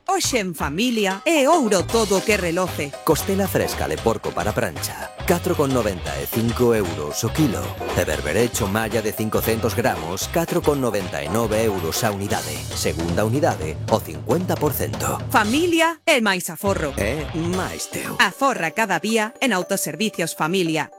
Hoxe en familia é ouro todo que reloce. Costela fresca de porco para prancha, 4,95 euros o kilo. E berberecho malla de 500 gramos, 4,99 euros a unidade. Segunda unidade, o 50%. Familia é máis aforro. É máis teu. Aforra cada día en Autoservicios Familia.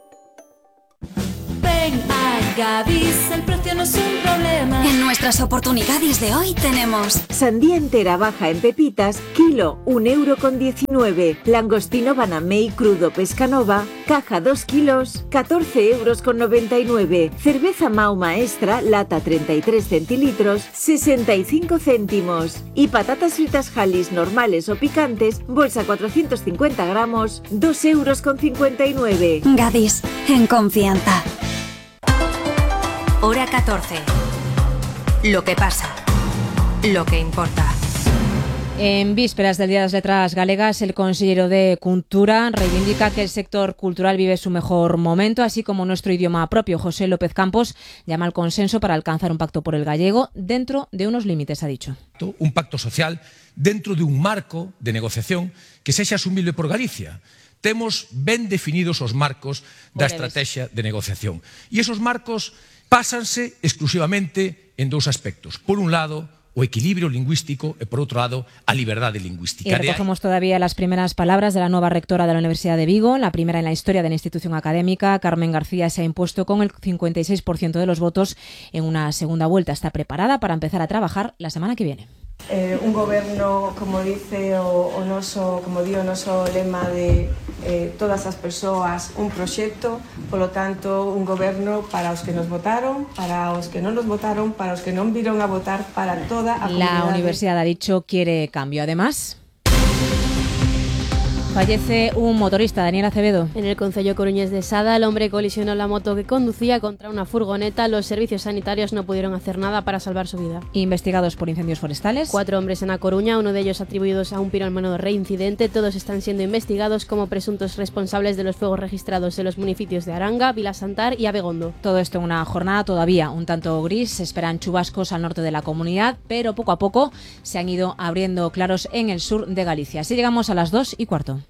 Ven a Gadis, el precio no es un problema. En nuestras oportunidades de hoy tenemos sandía entera baja en pepitas, kilo 1,19 €. Langostino Banamey crudo Pescanova, caja 2 kilos, 14,99 €. Cerveza Mau Maestra, lata 33 centilitros, 65 céntimos. Y patatas fritas Halis normales o picantes, bolsa 450 gramos, 2,59 €. Gadis, en confianza. Hora 14. Lo que pasa. Lo que importa. En vísperas del Día de las Letras Galegas, el consellero de Cultura reivindica que el sector cultural vive su mejor momento, así como nuestro idioma propio. José López Campos llama al consenso para alcanzar un pacto por el gallego dentro de unos límites, ha dicho. Un pacto social dentro de un marco de negociación que sexa asumible por Galicia. Temos ben definidos os marcos da estrategia de negociación. E esos marcos pásanse exclusivamente en dous aspectos. Por un lado, o equilibrio lingüístico e, por outro lado, a liberdade lingüística. Y recogemos todavía las primeras palabras de la nueva rectora de la Universidad de Vigo, la primera en la historia de la institución académica. Carmen García se ha impuesto con el 56% de los votos en una segunda vuelta. Está preparada para empezar a trabajar la semana que viene. Un goberno, como dice o noso, como di o noso lema de todas as persoas, un proxecto, polo tanto, un goberno para os que nos votaron, para os que non nos votaron, para os que non viron a votar, para toda a comunidade. La universidad, ha dicho, quiere cambio. Además, fallece un motorista, Daniel Acevedo. En el concello coruñés de Sada, el hombre colisionó la moto que conducía contra una furgoneta. Los servicios sanitarios no pudieron hacer nada para salvar su vida. Investigados por incendios forestales. 4 hombres en A Coruña, uno de ellos atribuidos a un pirómano reincidente. Todos están siendo investigados como presuntos responsables de los fuegos registrados en los municipios de Aranga, Vilasantar y Abegondo. Todo esto en una jornada todavía un tanto gris. Se esperan chubascos al norte de la comunidad, pero poco a poco se han ido abriendo claros en el sur de Galicia. Así llegamos a las 2:15.